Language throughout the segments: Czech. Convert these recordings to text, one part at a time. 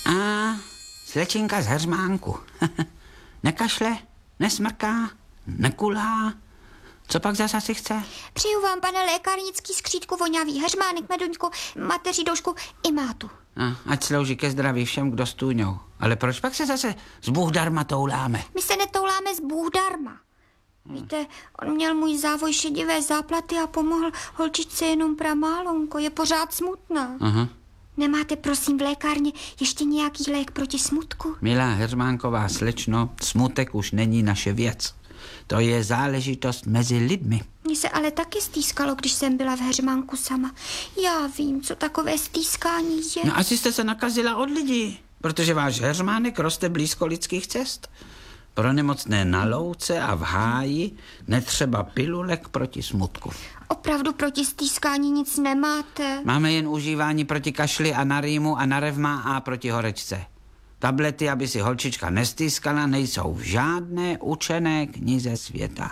A slečinka z Heřmánku. Nekašle, nesmrká, nekulhá. Co pak zase si chce? Přeju vám, pane lékárnický skřítku, voňavý heřmánek, meduňku, mateří doušku i mátu. Ať slouží ke zdraví všem, kdo stůňou. Ale proč pak se zase z Bůh darma touláme? My se netouláme z Bůh darma. Víte, on měl můj závoj šedivé záplaty a pomohl holčičce jenom pramálonko. Je pořád smutná. Aha. Nemáte, prosím, v lékárně ještě nějaký lék proti smutku? Milá Heřmánková slečno, smutek už není naše věc. To je záležitost mezi lidmi. Mně se ale taky stýskalo, když jsem byla v Heřmánku sama. Já vím, co takové stýskání je. No asi jste se nakazila od lidí, protože váš Heřmánek roste blízko lidských cest. Pro nemocné na louce a v háji netřeba pilulek proti smutku. Opravdu proti stýskání nic nemáte? Máme jen užívání proti kašli a na rýmu a na revma a proti horečce. Tablety, aby si holčička nestýskala, nejsou v žádné učené knize světa.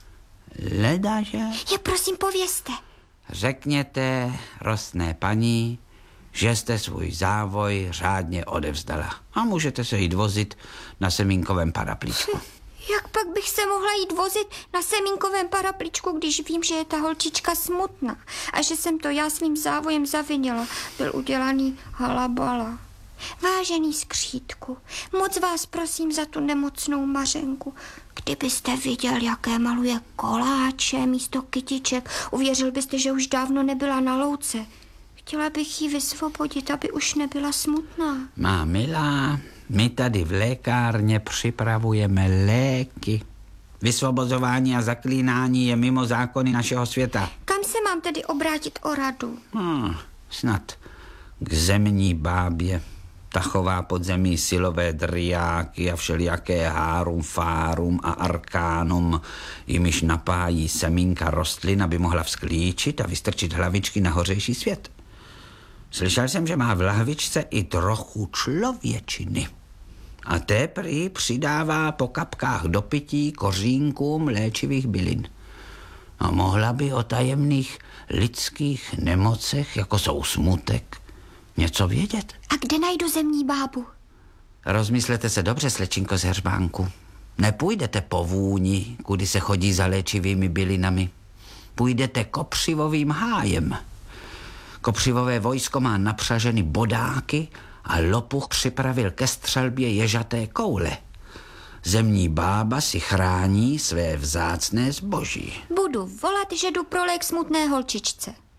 Ledaže? Je, prosím, povězte. Řekněte, rostné paní, že jste svůj závoj řádně odevzdala. A můžete se jít vozit na semínkovém paraplíčku. Jak pak bych se mohla jít vozit na semínkovém paraplíčku, když vím, že je ta holčička smutná a že jsem to já svým závojem zavinila. Byl udělaný halabala. Vážený skřítku, moc vás prosím za tu nemocnou Mařenku. Kdybyste viděl, jaké maluje koláče místo kytiček, uvěřil byste, že už dávno nebyla na louce. Chtěla bych ji vysvobodit, aby už nebyla smutná. Má milá, my tady v lékárně připravujeme léky. Vysvobozování a zaklínání je mimo zákony našeho světa. Kam se mám tedy obrátit o radu? Snad k zemní bábě. Ta chová pod zemí silové drjáky a všelijaké hárum, fárum a arkánum, jimiž napájí semínka rostlin, aby mohla vzklíčit a vystrčit hlavičky na hořejší svět. Slyšel jsem, že má v lahvičce i trochu člověčiny. A té prý přidává po kapkách do pití kořínkům léčivých bylin. A mohla by o tajemných lidských nemocech, jako jsou smutek, něco vědět. A kde najdu zemní bábu? Rozmyslete se dobře, slečinko z Heřmánku. Nepůjdete po vůni, kudy se chodí za léčivými bylinami. Půjdete kopřivovým hájem. Kopřivové vojsko má napřaženy bodáky a lopuch připravil ke střelbě ježaté koule. Zemní bába si chrání své vzácné zboží. Budu volat, že jdu pro lék smutné holčičce.